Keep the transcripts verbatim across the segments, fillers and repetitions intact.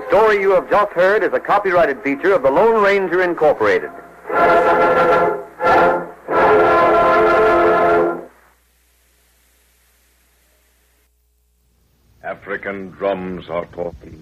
story you have just heard is a copyrighted feature of the Lone Ranger Incorporated. African drums are talking.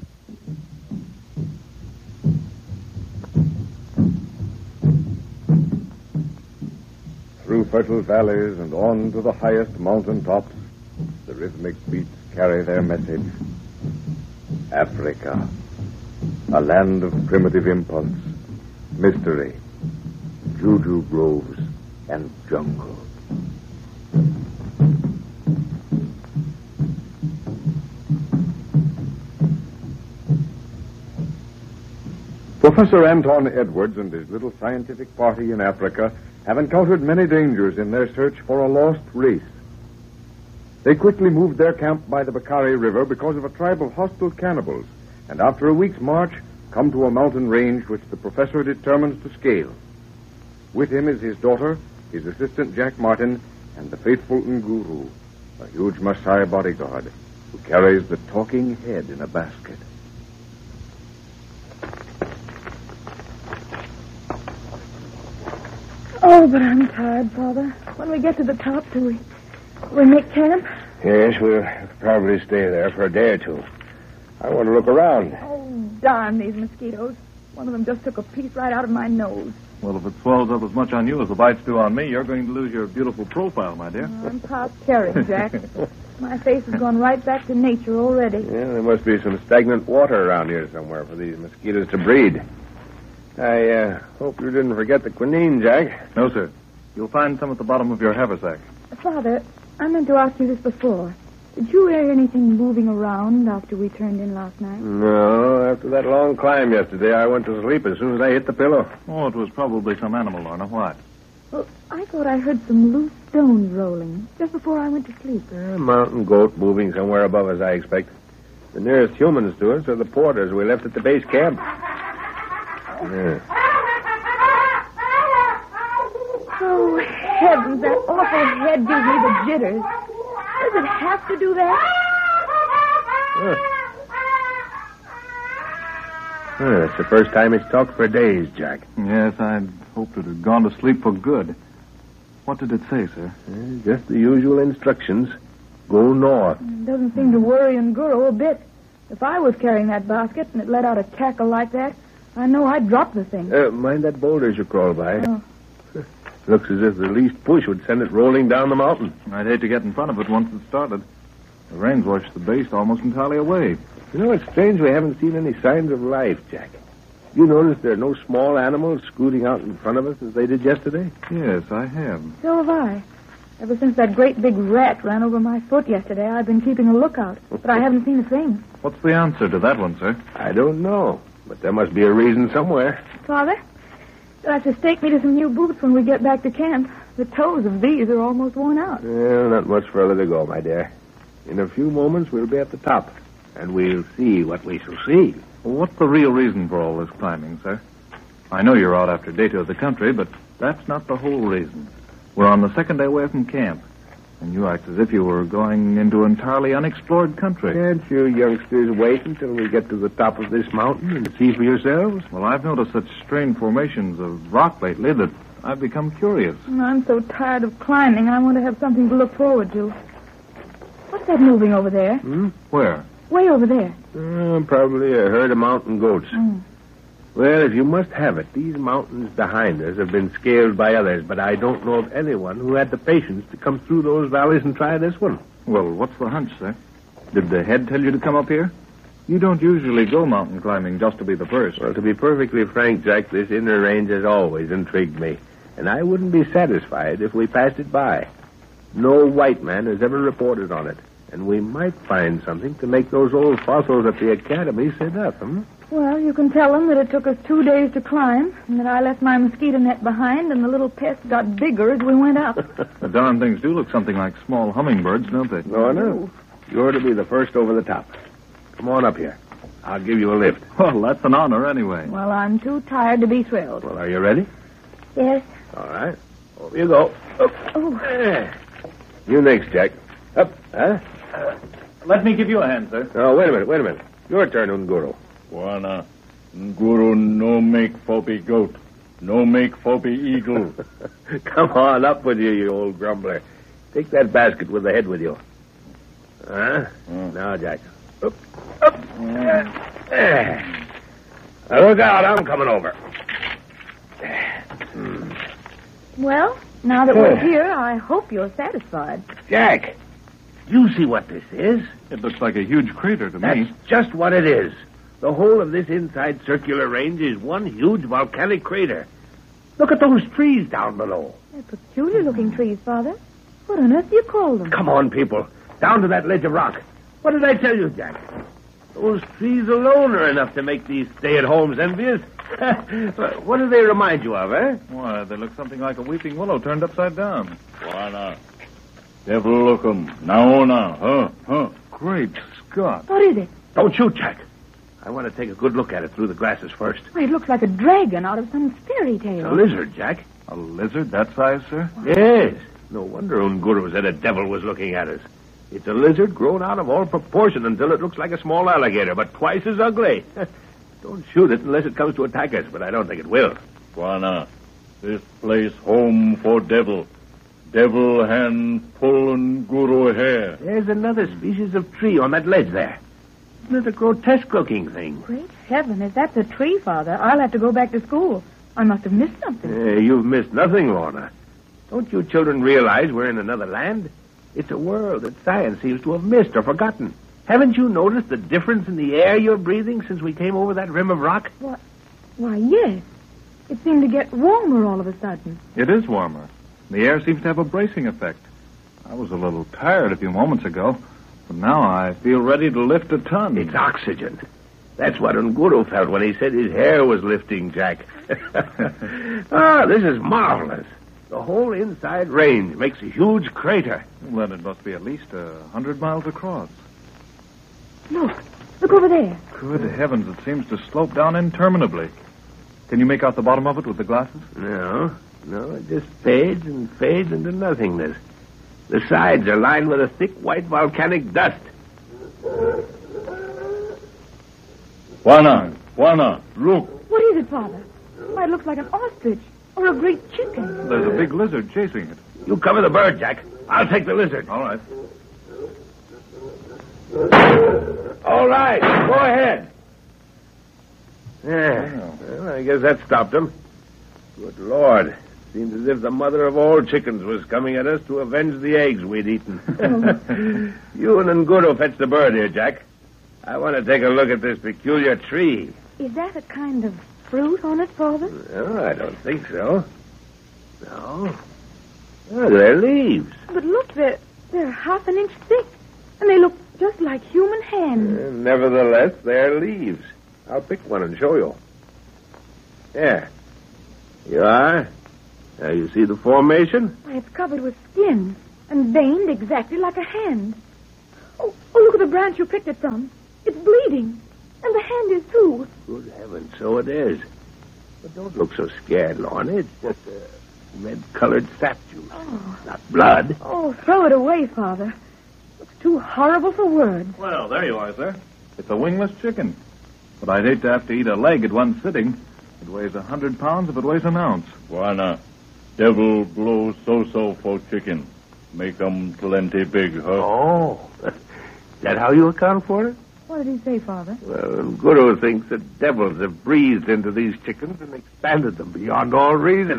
Through fertile valleys and on to the highest mountain tops, the rhythmic beats carry their message. Africa, a land of primitive impulse, mystery, juju groves, and jungle. Professor Anton Edwards and his little scientific party in Africa have encountered many dangers in their search for a lost race. They quickly moved their camp by the Bakari River because of a tribe of hostile cannibals, and after a week's march, come to a mountain range which the professor determines to scale. With him is his daughter, his assistant Jack Martin, and the faithful Nguru, a huge Maasai bodyguard, who carries the talking head in a basket. Oh, but I'm tired, Father. When we get to the top, do we, we make camp? Yes, we'll probably stay there for a day or two. I want to look around. Oh, darn these mosquitoes. One of them just took a piece right out of my nose. Well, if it swells up as much on you as the bites do on me, you're going to lose your beautiful profile, my dear. Oh, I'm past caring, Jack. My face has gone right back to nature already. Yeah, there must be some stagnant water around here somewhere for these mosquitoes to breed. I uh, hope you didn't forget the quinine, Jack. No, sir. You'll find some at the bottom of your haversack. Father, I meant to ask you this before. Did you hear anything moving around after we turned in last night? No, after that long climb yesterday, I went to sleep as soon as I hit the pillow. Oh, it was probably some animal, Lorna. What? Well, I thought I heard some loose stones rolling just before I went to sleep. A mountain goat moving somewhere above us, I expect. The nearest humans to us are the porters we left at the base camp. Yeah. Oh, heavens, that awful head gives me the jitters. Does it have to do that? Huh. Huh, it's the first time it's talked for days, Jack. Yes, I'd hoped it had gone to sleep for good. What did it say, sir? Uh, just the usual instructions. Go north. It doesn't seem to worry Nguru a bit. If I was carrying that basket and it let out a cackle like that, I know I'd drop the thing. Uh, mind that boulder as you crawl by. Oh. Looks as if the least push would send it rolling down the mountain. I'd hate to get in front of it once it started. The rain's washed the base almost entirely away. You know, it's strange we haven't seen any signs of life, Jack. You notice there are no small animals scooting out in front of us as they did yesterday? Yes, I have. So have I. Ever since that great big rat ran over my foot yesterday, I've been keeping a lookout. But I haven't seen a thing. What's the answer to that one, sir? I don't know. But there must be a reason somewhere. Father, you'll have to stake me to some new boots when we get back to camp. The toes of these are almost worn out. Well, not much further to go, my dear. In a few moments, we'll be at the top. And we'll see what we shall see. Well, what's the real reason for all this climbing, sir? I know you're out after data of the country, but that's not the whole reason. We're on the second day away from camp. And you act as if you were going into entirely unexplored country. Can't you youngsters wait until we get to the top of this mountain and see for yourselves? Well, I've noticed such strange formations of rock lately that I've become curious. I'm so tired of climbing, I want to have something to look forward to. What's that moving over there? Hmm? Where? Way over there. Uh, probably a herd of mountain goats. Mm. Well, if you must have it, these mountains behind us have been scaled by others, but I don't know of anyone who had the patience to come through those valleys and try this one. Well, what's the hunch, sir? Did the head tell you to come up here? You don't usually go mountain climbing just to be the first. Well, to be perfectly frank, Jack, this inner range has always intrigued me, and I wouldn't be satisfied if we passed it by. No white man has ever reported on it, and we might find something to make those old fossils at the academy sit up, hmm? Well, you can tell them that it took us two days to climb, and that I left my mosquito net behind, and the little pest got bigger as we went up. The darn things do look something like small hummingbirds, don't they? No, no. You're to be the first over the top. Come on up here. I'll give you a lift. Well, that's an honor anyway. Well, I'm too tired to be thrilled. Well, are you ready? Yes. All right. Over you go. Up. Oh. There. You next, Jack. Up. Huh? Uh, let me give you a hand, sir. Oh, wait a minute, wait a minute. Your turn, Nguru. Wana, Guru no make Phoebe goat, no make Phoebe eagle. Come on, up with you, you old grumbler. Take that basket with the head with you. Huh? Mm. Now, Jack. Up, up. Mm. There. Now, look out, I'm coming over. Well, now that we're here, I hope you're satisfied. Jack, you see what this is? It looks like a huge crater to That's me. just what it is. The whole of this inside circular range is one huge volcanic crater. Look at those trees down below. They're peculiar-looking trees, Father. What on earth do you call them? Come on, people. Down to that ledge of rock. What did I tell you, Jack? Those trees alone are enough to make these stay-at-homes envious. What do they remind you of, eh? Why, they look something like a weeping willow turned upside down. Wana, devil look 'em. Now, now, huh, huh. Great Scott. What is it? Don't shoot, Jack. I want to take a good look at it through the glasses first. Why, it looks like a dragon out of some fairy tale. It's a lizard, Jack. A lizard that size, sir? Yes. No wonder Unguru said a devil was looking at us. It's a lizard grown out of all proportion until it looks like a small alligator, but twice as ugly. Don't shoot it unless it comes to attack us, but I don't think it will. Wana, this place home for devil. Devil hand pulling Guru hair. There's another species of tree on that ledge there. Isn't it a grotesque-looking thing? Great heaven, if that's a tree, Father, I'll have to go back to school. I must have missed something. Uh, you've missed nothing, Lorna. Don't you children realize we're in another land? It's a world that science seems to have missed or forgotten. Haven't you noticed the difference in the air you're breathing since we came over that rim of rock? What? Why, yes. It seemed to get warmer all of a sudden. It is warmer. The air seems to have a bracing effect. I was a little tired a few moments ago, but now I feel ready to lift a ton. It's oxygen. That's what Unguru felt when he said his hair was lifting, Jack. Ah, this is marvelous. The whole inside range makes a huge crater. Well, then it must be at least a hundred miles across. Look. Look over there. Good heavens, it seems to slope down interminably. Can you make out the bottom of it with the glasses? No, no, it just fades and fades into nothingness. The sides are lined with a thick white volcanic dust. Wana, Wana, look. What is it, Father? Why, it looks like an ostrich or a great chicken. There's a big lizard chasing it. You cover the bird, Jack. I'll take the lizard. All right. All right, go ahead. Yeah, well, I guess that stopped him. Good Lord. Seems as if the mother of all chickens was coming at us to avenge the eggs we'd eaten. You and Nguru fetch the bird here, Jack. I want to take a look at this peculiar tree. Is that a kind of fruit on it, Father? No, I don't think so. No. Oh, they're leaves. But look, they're, they're half an inch thick, and they look just like human hands. Uh, nevertheless, they're leaves. I'll pick one and show you. There. You are. Now, you see the formation? Why, it's covered with skin and veined exactly like a hand. Oh, oh, look at the branch you picked it from. It's bleeding. And the hand is, too. Good heavens, so it is. But don't look so scared, Lorna. It's just a red-colored sap juice. Oh. Not blood. Oh, throw it away, Father. Looks too horrible for words. Well, there you are, sir. It's a wingless chicken. But I'd hate to have to eat a leg at one sitting. It weighs a hundred pounds if it weighs an ounce. Wana, devil blow so-so for chicken. Make 'em plenty big, huh? Oh. Is that how you account for it? What did he say, Father? Well, Guru thinks that devils have breathed into these chickens and expanded them beyond all reason.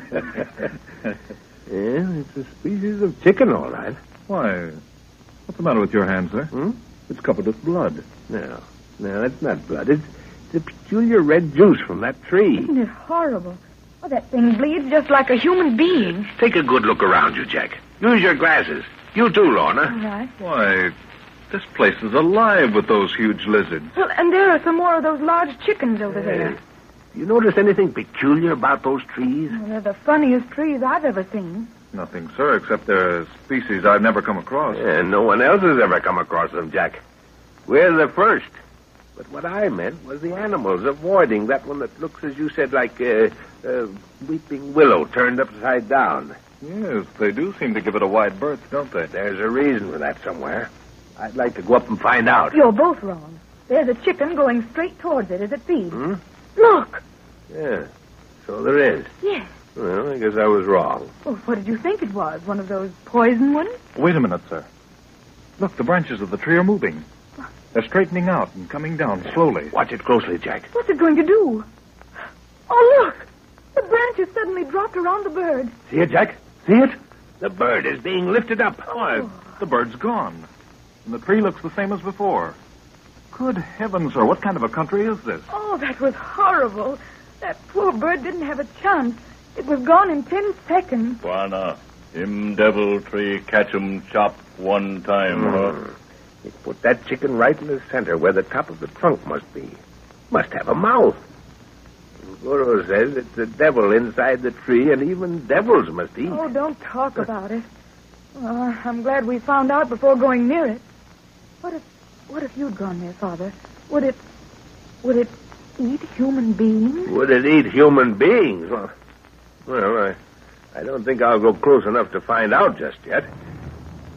Yeah, it's a species of chicken, all right. Why, what's the matter with your hand, sir? Hmm? It's covered with blood. No, no, it's not blood. It's, it's a peculiar red juice from that tree. Isn't it horrible? Oh, that thing bleeds just like a human being. Take a good look around you, Jack. Use your glasses. You too, Lorna. All right. Why, this place is alive with those huge lizards. Well, and there are some more of those large chickens over there. You notice anything peculiar about those trees? Well, they're the funniest trees I've ever seen. Nothing, sir, except they're a species I've never come across. Yeah, no one else has ever come across them, Jack. We're the first. But what I meant was the animals avoiding that one that looks, as you said, like a, a weeping willow turned upside down. Yes, they do seem to give it a wide berth, don't they? There's a reason for that somewhere. I'd like to go up and find out. You're both wrong. There's a chicken going straight towards it as it feeds. Hmm? Look! Yeah, so there is. Yes. Well, I guess I was wrong. Well, what did you think it was? One of those poison ones? Wait a minute, sir. Look, the branches of the tree are moving. They're straightening out and coming down slowly. Watch it closely, Jack. What's it going to do? Oh, look! The branches suddenly dropped around the bird. See it, Jack? See it? The bird is being lifted up. Why, the bird's gone. And the tree looks the same as before. Good heavens, sir, what kind of a country is this? Oh, that was horrible. That poor bird didn't have a chance. It was gone in ten seconds. Bwana, him devil tree catch 'em chop one time, huh? He put that chicken right in the center where the top of the trunk must be. Must have a mouth. Guru says it's the devil inside the tree, and even devils must eat. Oh, don't talk about it. Well, I'm glad we found out before going near it. What if, what if you'd gone there, Father? Would it, would it eat human beings? Would it eat human beings? Well, well I, I don't think I'll go close enough to find out just yet.